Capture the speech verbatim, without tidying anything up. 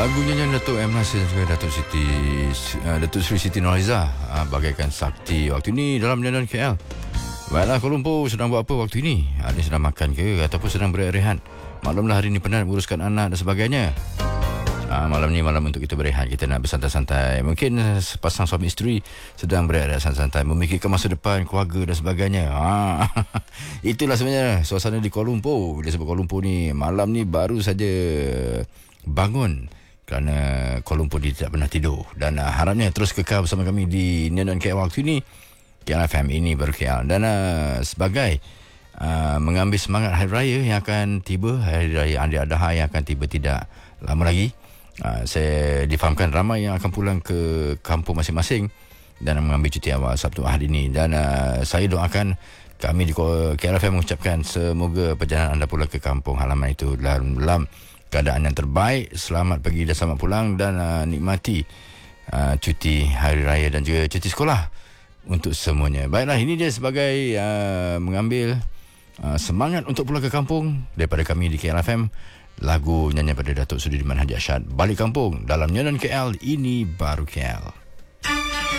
Lagu nyanyian Datuk M. Nasir dan juga Datuk Siti uh, Datuk Sri Siti Nurhaliza uh, bagaikan sakti waktu ini dalam nyanyian K L. Baiklah, Kuala Lumpur sedang buat apa waktu ini? Ada yang sedang makan ke ataupun sedang berehat-rehat? Maklumlah hari ini penat menguruskan anak dan sebagainya. Uh, malam ni malam untuk kita berehat, kita nak bersantai-santai. Mungkin sepasang suami isteri sedang berehat santai-santai, memikirkan masa depan, keluarga dan sebagainya. Uh, itulah sebenarnya suasana di Kuala Lumpur. Bila sebut Kuala Lumpur ni, malam ni baru saja bangun kerana Kuala Lumpur dia tidak pernah tidur. Dan uh, harapnya terus kekal bersama kami di Nyanyian K L waktu ini. K L F M ini baru K L. Dan uh, sebagai uh, mengambil semangat Hari Raya yang akan tiba, Hari Raya Andi Adha yang akan tiba tidak lama lagi, uh, saya difahamkan ramai yang akan pulang ke kampung masing-masing dan mengambil cuti awal Sabtu Ahad ini. Dan uh, saya doakan, kami di K L F M mengucapkan semoga perjalanan anda pulang ke kampung halaman itu dalam, dalam keadaan yang terbaik, selamat pergi dan selamat pulang, dan uh, nikmati uh, cuti Hari Raya dan juga cuti sekolah untuk semuanya. Baiklah, ini dia sebagai uh, mengambil uh, semangat untuk pulang ke kampung daripada kami di K L F M. Lagu nyanyian pada Datuk Sudirman Haji Ashad, Balik Kampung dalam Nyanyian K L, ini baru K L.